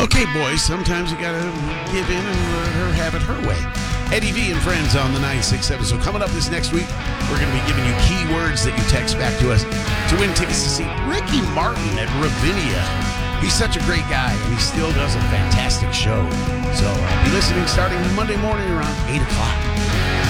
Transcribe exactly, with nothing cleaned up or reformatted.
Okay, boys, sometimes you gotta give in and let her have it her way. Eddie V and Friends on the nine six seven. So coming up this next week, we're going to be giving you keywords that you text back to us to win tickets to see Ricky Martin at Ravinia. He's such a great guy, and he still does a fantastic show. So uh, be listening starting Monday morning around eight o'clock.